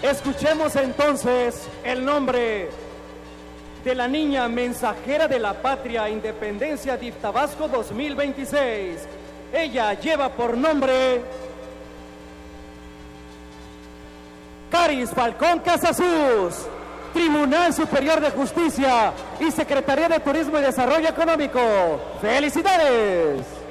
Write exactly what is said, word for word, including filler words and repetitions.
Escuchemos entonces el nombre de la niña mensajera de la patria Independencia D I F Tabasco dos mil veintiséis. Ella lleva por nombre Caris Falcón Casasus, Tribunal Superior de Justicia y Secretaría de Turismo y Desarrollo Económico. ¡Felicidades!